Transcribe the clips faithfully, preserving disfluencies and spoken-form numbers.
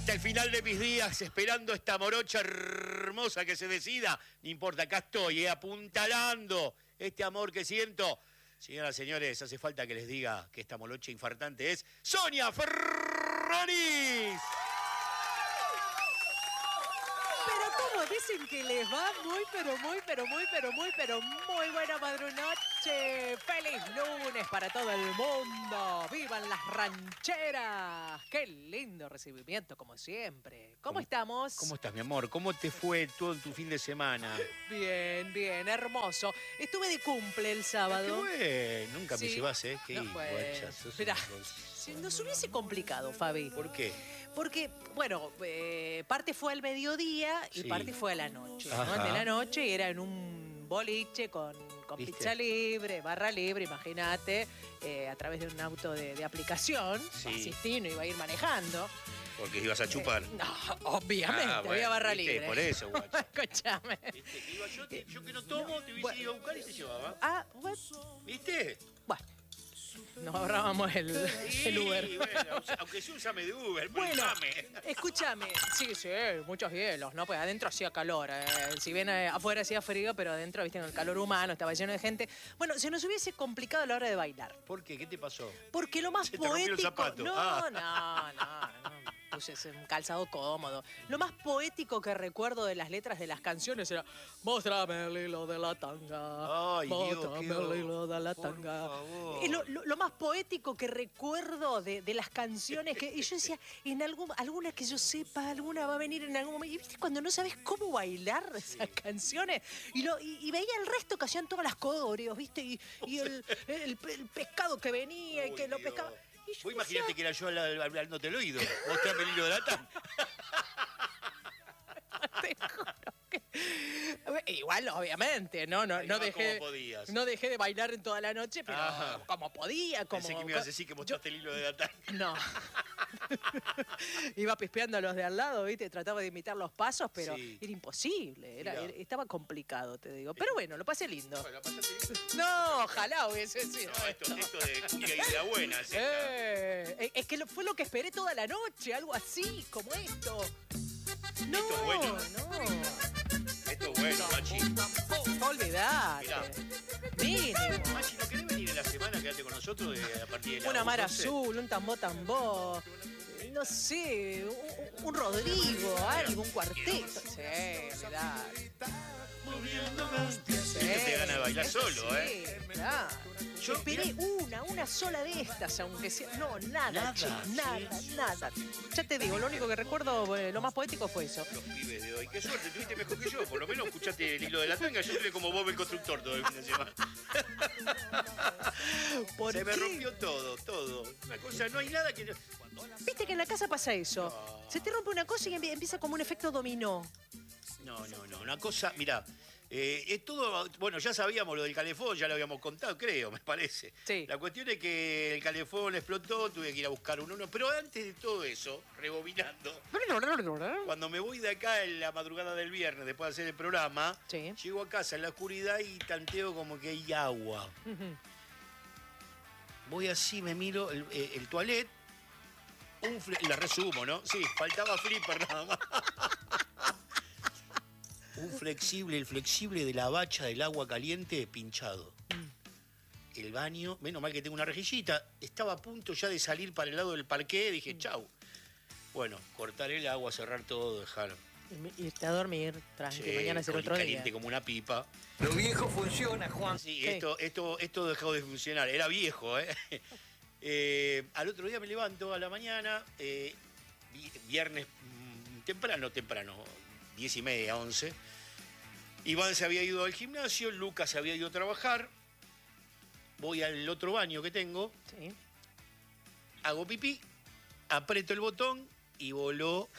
hasta el final de mis días, esperando esta morocha hermosa que se decida. No importa, acá estoy, eh, apuntalando este amor que siento. Señoras y señores, hace falta que les diga que esta morocha infartante es Sonia Ferraris. Dicen que les va muy, pero muy, pero muy, pero muy, pero muy buena madrunoche. ¡Feliz lunes para todo el mundo! ¡Vivan las rancheras! ¡Qué lindo recibimiento, como siempre! ¿Cómo, ¿Cómo estamos? ¿Cómo estás, mi amor? ¿Cómo te fue todo tu fin de semana? Bien, bien, hermoso. Estuve de cumple el sábado. ¿Qué bueno? Nunca sí. me llevas, ¿eh? Qué no, guacha, pues, mirá, si nos hubiese complicado, Fabi. ¿Por qué? Porque, bueno, eh, parte fue al mediodía y sí. parte fue a la noche. ¿no? De la noche era en un boliche con, con pizza libre, barra libre, imagínate, eh, a través de un auto de, de aplicación. Sí. Asistí, no iba a ir manejando. Porque ibas a chupar. Eh, no, obviamente, ah, bueno, había barra ¿viste? Libre. Por eso, guacho. Escúchame. ¿Viste? Iba yo, te, yo que no tomo, te hubiese bueno. ido a buscar y te llevaba. Ah, bueno. ¿Viste? Bueno. Nos ahorrábamos el, sí, el Uber. Bueno, aunque sí usame de Uber, pero bueno, usame. Escúchame. Sí, sí, muchos hielos, ¿no? Pues adentro hacía calor. Eh. Si bien eh, afuera hacía frío, pero adentro, viste, en el calor humano, estaba lleno de gente. Bueno, se nos hubiese complicado a la hora de bailar. ¿Por qué? ¿Qué te pasó? Porque lo más se poético... te rompió el zapato. No, ah. no, no, no. Puse un calzado cómodo. Lo más poético que recuerdo de las letras de las canciones era Móstrame el hilo de la tanga. Ay, Móstrame Dios, el hilo de la tanga. Es lo, lo, lo más poético que recuerdo de, de las canciones. Que, y yo decía, en algún, alguna que yo sepa, alguna va a venir en algún momento. Y viste cuando no sabes cómo bailar esas canciones. Y, lo, y, y veía el resto que hacían todas las coreos, ¿viste? Y, y el, el, el pescado que venía Uy, y que lo Dios. pescaba. Vos imagínate que era yo hablándote el oído. Mostrame el hilo de la tanga. Te juro que... Igual, obviamente, ¿no? No, no, dejé, no dejé de bailar en toda la noche, pero Ajá. como podía. Como... Pensé que me ibas a decir que mostraste yo... el hilo de la tanga. No. Iba pispeando a los de al lado, ¿viste? Trataba de imitar los pasos, pero sí. era imposible. Era, era, estaba complicado, te digo. Pero bueno, lo pasé lindo. Bueno, ¿pasaste lindo? No, ojalá hubiese sido. No, esto, esto de cumbia y de la buena. ¿sí? Eh, es que fue lo que esperé toda la noche, algo así, como esto. No, esto es bueno. no. Esto es bueno, Machi. Olvidate. Mínimo. Machi, ¿no querés venir en la semana? Quedate con nosotros de, a partir de la Una mar azul, un tambor tambor. No sé, un, un Rodrigo, algo, un cuarteto. Sí, olvidate. Sí, te gana de bailar solo, sí, ¿eh? Claro. Yo esperé una, una sola de estas, aunque sea. No, nada, nada, che, nada, sí. nada. Ya te digo, lo único que recuerdo, eh, lo más poético fue eso. Los pibes de hoy, qué suerte, tuviste mejor que yo. Por lo menos escuchaste el hilo de la tanga, yo estuve como Bob el constructor todo el fin de semana. Se me rompió todo, todo. Una cosa, no hay nada que. Viste que en la casa pasa eso. No. Se te rompe una cosa y empieza como un efecto dominó. No, no, no. Una cosa, mirá. Eh, es todo, bueno, ya sabíamos lo del calefón, ya lo habíamos contado, creo, me parece. Sí. La cuestión es que el calefón explotó, tuve que ir a buscar uno, uno. Pero antes de todo eso, rebobinando, cuando me voy de acá en la madrugada del viernes, después de hacer el programa, sí. llego a casa en la oscuridad y tanteo como que hay agua. Uh-huh. Voy así, me miro el, el, el toilet, un fle- la resumo, ¿no? Sí, faltaba flipper nada más. Un flexible, el flexible de la bacha del agua caliente pinchado. Mm. El baño, menos mal que tengo una rejillita, estaba a punto ya de salir para el lado del parqué, dije, mm. chau. Bueno, cortar el agua, cerrar todo, dejar. Y irte a dormir, tranqui, sí, mañana será otro caliente día. como una pipa. Lo viejo funciona, Juan. Sí, sí. Esto, esto, esto dejó de funcionar, era viejo, ¿eh? eh al otro día me levanto a la mañana, eh, viernes mmm, temprano, temprano. diez y media, once. Iván se había ido al gimnasio, Lucas se había ido a trabajar. Voy al otro baño que tengo. Sí. Hago pipí, aprieto el botón y voló.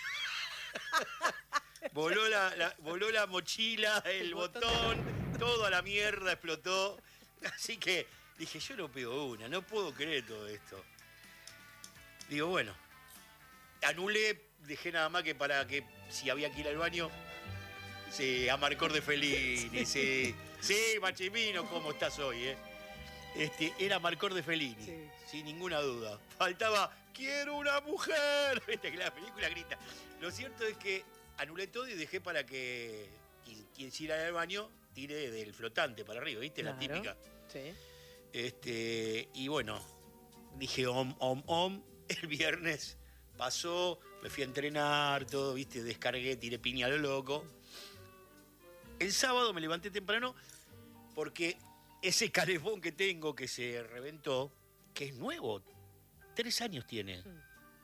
voló, la, la, voló la mochila, el, el botón, botón de... todo a la mierda, explotó. Así que dije, yo no pego una, no puedo creer todo esto. Digo, bueno, anulé, dejé nada más que para que si había que ir al baño, sí, Amarcor de Fellini, sí, sí, Machimino, ¿cómo estás hoy, eh? este, era Marcor de Fellini, Sí. sin ninguna duda. Faltaba, quiero una mujer. Viste que la película grita. Lo cierto es que anulé todo y dejé para que quien, quien se irá al baño tire del flotante para arriba, ¿viste? La Claro. típica. Sí. Este, y bueno, dije om, om, om. El viernes pasó, me fui a entrenar, todo, ¿viste? Descargué, tiré piña a lo loco. El sábado me levanté temprano porque ese calefón que tengo que se reventó, que es nuevo, tres años tiene, Mm.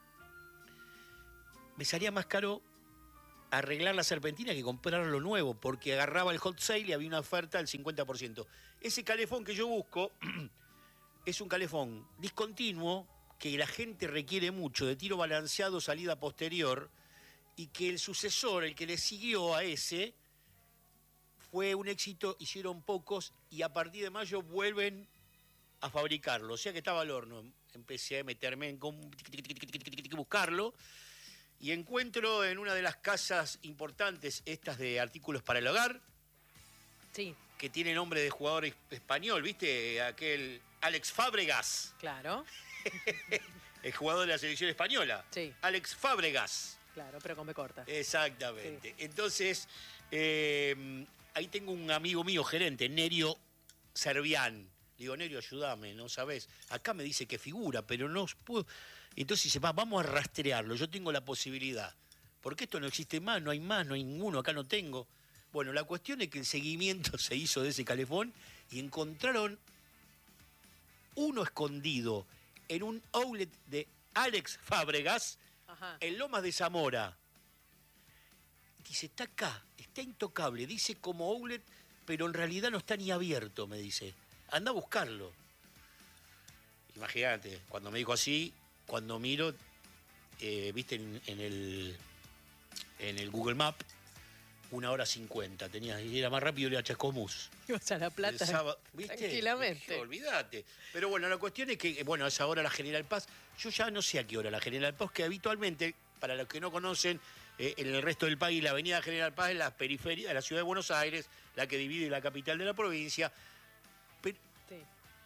me salía más caro arreglar la serpentina que comprar lo nuevo, porque agarraba el hot sale y había una oferta del cincuenta por ciento. Ese calefón que yo busco es un calefón discontinuo que la gente requiere mucho, de tiro balanceado, salida posterior, y que el sucesor, el que le siguió a ese, fue un éxito, hicieron pocos, y a partir de mayo vuelven a fabricarlo. O sea que estaba al horno. Empecé a meterme en com- buscarlo, y encuentro en una de las casas importantes, estas de artículos para el hogar, Sí, que tiene nombre de jugador es- español, ¿viste? Aquel Alex Fábregas, claro. el jugador de la selección española. Sí, Alex Fábregas. claro, pero con B corta. Exactamente. Entonces, eh, ahí tengo un amigo mío, gerente, Nerio Servián. Le digo, Nerio, ayúdame, ¿no sabes? Acá me dice que figura, pero no puedo. Entonces dice, va, vamos a rastrearlo, yo tengo la posibilidad. Porque esto no existe más, no hay más, no hay ninguno, acá no tengo. Bueno, la cuestión es que el seguimiento se hizo de ese calefón y encontraron uno escondido en un outlet de Alex Fábregas, Ajá. en Lomas de Zamora. Dice, está acá, está intocable. Dice como outlet, pero en realidad no está ni abierto, me dice. Anda a buscarlo. Imagínate, cuando me dijo así, cuando miro, eh, viste en, en el en el Google Map, una hora cincuenta. Tenía, y era más rápido ir a Chascomús. Ibas a La Plata. El sábado, ¿viste? Tranquilamente. Dije, olvídate. Pero bueno, la cuestión es que, bueno, a esa hora la General Paz, yo ya no sé a qué hora la General Paz, que habitualmente, para los que no conocen, eh, en el resto del país, la avenida General Paz es la periferia de la ciudad de Buenos Aires, la que divide la capital de la provincia. Pero, Sí.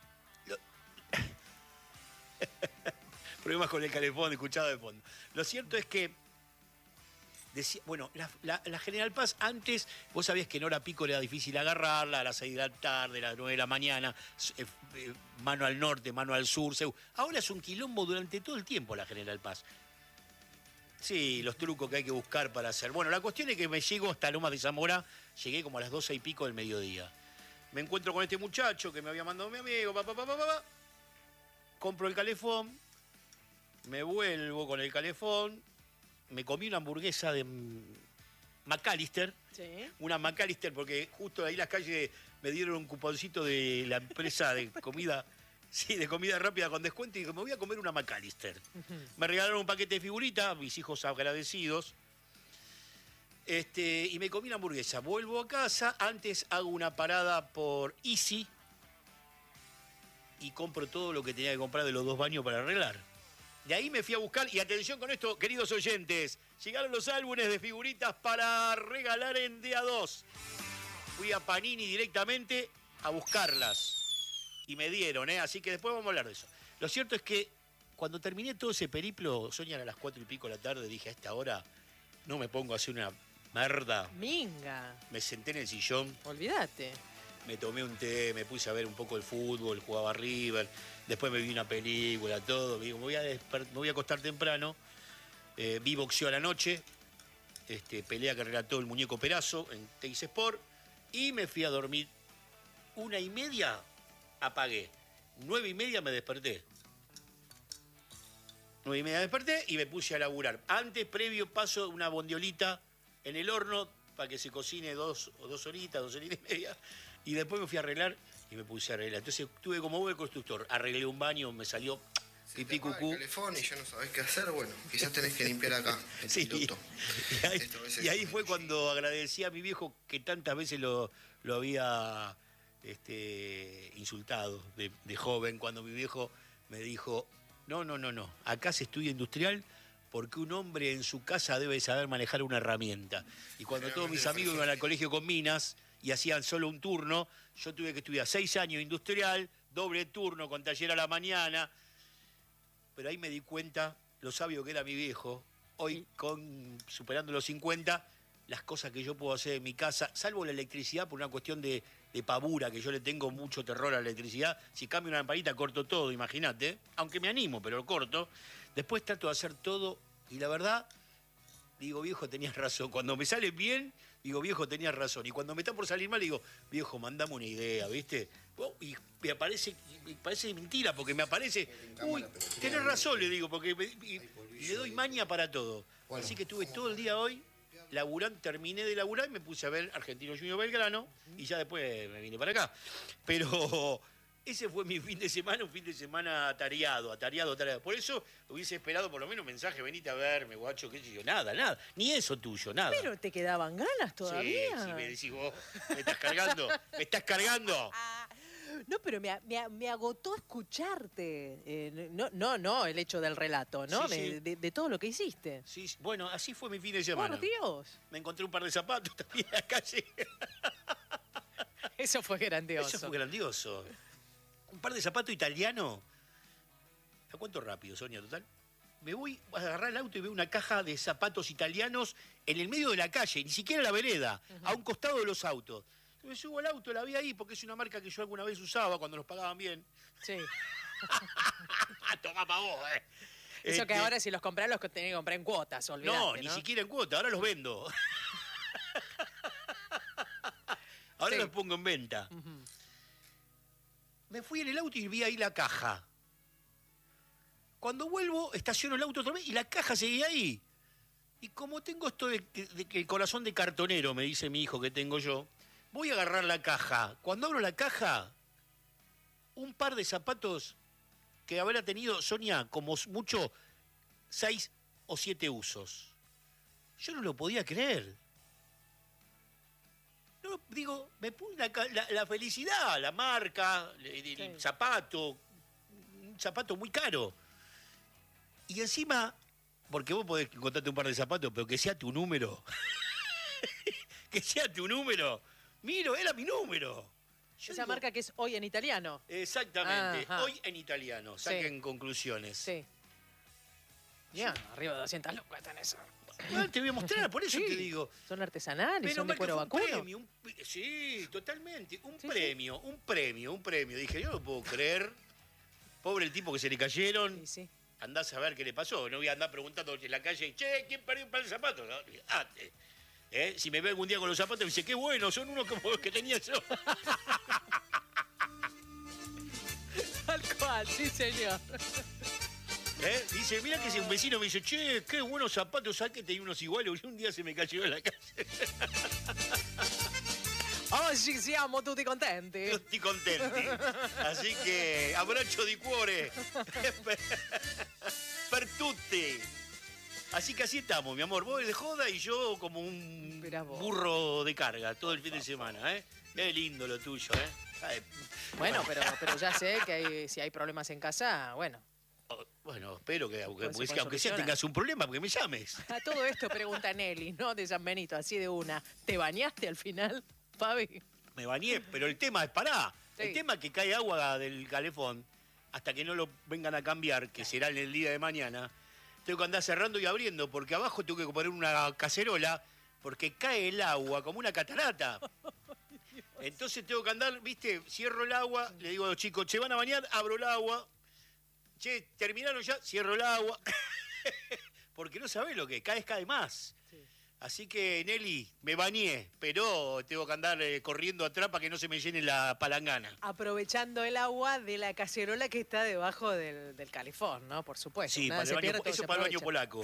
problemas con el calefón, escuchado de fondo. Lo cierto es que, decía, bueno, la, la- la General Paz antes, vos sabías que en hora pico era difícil agarrarla, a las seis de la tarde, a las nueve de la mañana, eh, eh, mano al norte, mano al sur. Seu- Ahora es un quilombo durante todo el tiempo la General Paz. Sí, los trucos que hay que buscar para hacer. Bueno, la cuestión es que me llego hasta Lomas de Zamora, llegué como a las doce y pico del mediodía. Me encuentro con este muchacho que me había mandado mi amigo, pa, pa, pa, pa, pa, pa. Compro el calefón, me vuelvo con el calefón, me comí una hamburguesa de mm, McAllister, Sí. una McAllister, porque justo ahí las calles me dieron un cuponcito de la empresa de comida, sí, de comida rápida con descuento, y dije, me voy a comer una McAllister. Ujú. Me regalaron un paquete de figuritas, mis hijos agradecidos. Este, y me comí una hamburguesa. Vuelvo a casa, antes hago una parada por Easy y compro todo lo que tenía que comprar de los dos baños para arreglar. De ahí me fui a buscar, y atención con esto, queridos oyentes, llegaron los álbumes de figuritas para regalar en D A dos. Fui a Panini directamente a buscarlas. Y me dieron, ¿eh? Así que después vamos a hablar de eso. Lo cierto es que cuando terminé todo ese periplo, Soñan a las cuatro y pico de la tarde, dije, a esta hora no me pongo a hacer una merda. Minga. Me senté en el sillón, Olvídate. me tomé un té, me puse a ver un poco el fútbol, jugaba River, después me vi una película, todo. Digo, me voy a, desper- me voy a acostar temprano. Eh, vi boxeo a la noche, este, pelea que relató el muñeco Perazo en Teis Sport, y me fui a dormir. Una y media apagué. Nueve y media me desperté. Nueve y media desperté y me puse a laburar. Antes, previo, paso una bondiolita en el horno para que se cocine dos o dos horitas, dos horitas y media. Y después me fui a arreglar y me puse a arreglar. Entonces tuve como buen constructor. Arreglé un baño, me salió Si pipí te apaga cucú. el teléfono y ya no sabés qué hacer, bueno, quizás tenés que limpiar acá, el Sí. piloto. Y ahí, Esto a veces y ahí es fue un- cuando agradecí a mi viejo que tantas veces lo, lo había este, insultado de, de joven, cuando mi viejo me dijo, no, no, no, no, acá se estudia industrial porque un hombre en su casa debe saber manejar una herramienta. Y cuando todos mis amigos iban al colegio con minas y hacían solo un turno, yo tuve que estudiar seis años industrial, doble turno con taller a la mañana. Pero ahí me di cuenta lo sabio que era mi viejo. Hoy, con superando los cincuenta, las cosas que yo puedo hacer en mi casa, salvo la electricidad por una cuestión de, de pavura, que yo le tengo mucho terror a la electricidad. Si cambio una lamparita, corto todo, imagínate. Aunque me animo, pero lo corto. Después trato de hacer todo y la verdad, digo, viejo, tenías razón. Cuando me sale bien, digo, viejo, tenías razón. Y cuando me está por salir mal, digo, viejo, mandame una idea, ¿viste? Oh, y me aparece, me parece mentira, porque me aparece, uy, tenés razón, le digo, porque me, y, y le doy maña para todo. Bueno. Así que estuve todo el día hoy, laburando, terminé de laburar y me puse a ver Argentino Junior Belgrano, y ya después me vine para acá. Pero ese fue mi fin de semana, un fin de semana atareado, atareado, atareado. Por eso hubiese esperado por lo menos un mensaje, venite a verme, guacho, qué sé yo, nada, nada. Ni eso tuyo, nada. Pero te quedaban ganas todavía. Sí, sí, me decís vos, me estás cargando, me estás cargando. No, pero me, me, me agotó escucharte. Eh, no, no, no, el hecho del relato, ¿no? Sí, sí. De, de, de todo lo que hiciste. Sí, bueno, así fue mi fin de semana. Por Dios. Me encontré un par de zapatos también en la calle. Eso fue grandioso. Eso fue grandioso. Un par de zapatos italianos. ¿A cuánto rápido, Sonia, total? Me voy a agarrar el auto y veo una caja de zapatos italianos en el medio de la calle, ni siquiera en la vereda, uh-huh. a un costado de los autos. Me subo al auto, la vi ahí porque es una marca que yo alguna vez usaba cuando los pagaban bien. Sí. Tomá pa' vos, eh. Eso este... que ahora si los comprás los tenés que comprar en cuotas, olvidate, No, ¿no? ni siquiera en cuotas, ahora los vendo. Ahora sí. Los pongo en venta. Uh-huh. Me fui en el auto y vi ahí la caja. Cuando vuelvo, estaciono el auto otra vez y la caja seguía ahí. Y como tengo esto de, de, de el corazón de cartonero, me dice mi hijo que tengo yo, voy a agarrar la caja. Cuando abro la caja, un par de zapatos que habrá tenido, Sonia, como mucho, seis o siete usos. Yo no lo podía creer. No, digo, me puse la, la, la felicidad, la marca, el, sí. el zapato, un zapato muy caro. Y encima, porque vos podés encontrarte un par de zapatos, pero que sea tu número. Que sea tu número. Miro, era mi número. Yo Esa digo, marca que es Hoy en Italiano. Exactamente, Ajá. Hoy en Italiano. Saquen sí. conclusiones. Sí. Ya, sí. arriba de doscientas lucas están eso. Bueno, te voy a mostrar, por eso sí. te digo. Son artesanales, pero son de cuero vacuno. Un premio, un, sí, totalmente. Un sí, premio, sí. un premio, un premio. Dije, yo no puedo creer. Pobre el tipo que se le cayeron. Sí, sí. Andás a ver qué le pasó. No voy a andar preguntando en la calle, che, ¿quién perdió un par de zapatos? Ah, eh. ¿Eh? Si me ve algún día con los zapatos, me dice, qué bueno, son unos como los que tenía yo. Tal cual, sí, señor. ¿Eh? Dice, mira que si un vecino me dice, che, qué buenos zapatos, ¿sabes que tenía unos iguales? Y un día se me cayó en la calle. Oggi siamo tutti contenti. Tutti contenti. Así que, abbraccio di cuore. Per tutti. Así que así estamos, mi amor. Vos de joda y yo como un burro de carga todo el fin de semana, ¿eh? Qué lindo lo tuyo, ¿eh? Ay, bueno, pero, pero ya sé que hay, si hay problemas en casa, bueno. Bueno, espero que aunque, pues que, aunque sea tengas un problema, porque me llames. A todo esto pregunta Nelly, ¿no? De San Benito, así de una. ¿Te bañaste al final, Fabi? Me bañé, pero el tema es pará. Sí. El tema es que cae agua del calefón hasta que no lo vengan a cambiar, que será en el día de mañana. Tengo que andar cerrando y abriendo, porque abajo tengo que poner una cacerola, porque cae el agua como una catarata. Entonces tengo que andar, viste, cierro el agua, le digo a los chicos, che, van a bañar, abro el agua. Che, terminaron ya, cierro el agua. Porque no sabés lo que, cada vez cae más. Sí. Así que, Nelly, me bañé, pero tengo que andar eh, corriendo atrás para que no se me llene la palangana. Aprovechando el agua de la cacerola que está debajo del, del calefón, ¿no? Por supuesto. Sí, para el baño, eso para el baño polaco.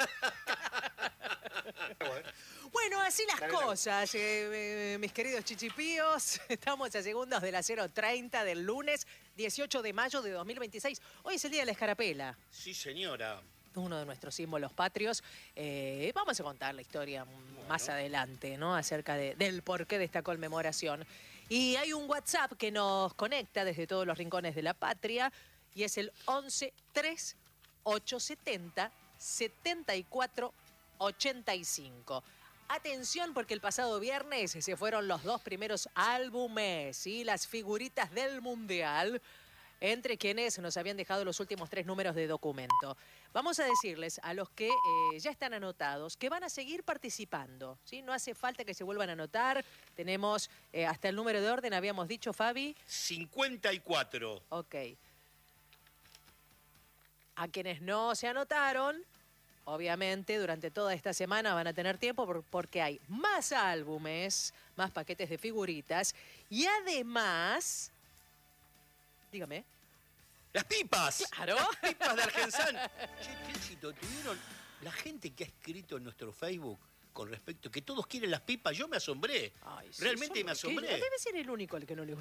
Bueno, así las Dale, cosas, eh, eh, mis queridos chichipíos. Estamos a segundos de las cero treinta del lunes dieciocho de mayo de dos mil veintiséis. Hoy es el día de la escarapela. Sí, señora. Uno de nuestros símbolos patrios. Eh, vamos a contar la historia bueno. más adelante, ¿no? Acerca de, del porqué de esta conmemoración. Y hay un WhatsApp que nos conecta desde todos los rincones de la patria y es el once tres ochocientos setenta setenta y cuatro ochenta y cinco. Atención, porque el pasado viernes se fueron los dos primeros álbumes y las figuritas del Mundial, entre quienes nos habían dejado los últimos tres números de documento. Vamos a decirles a los que eh, ya están anotados que van a seguir participando, ¿sí? No hace falta que se vuelvan a anotar. Tenemos eh, hasta el número de orden, habíamos dicho, Fabi. cincuenta y cuatro. Ok. A quienes no se anotaron, obviamente, durante toda esta semana van a tener tiempo por, porque hay más álbumes, más paquetes de figuritas y además... Dígame. ¡Las pipas! Claro. Las pipas de Argensan. Che, qué éxito tuvieron la gente que ha escrito en nuestro Facebook con respecto que todos quieren las pipas. Yo me asombré. Ay, sí, Realmente son- me asombré. que- Debe ser el único al que no le gusta.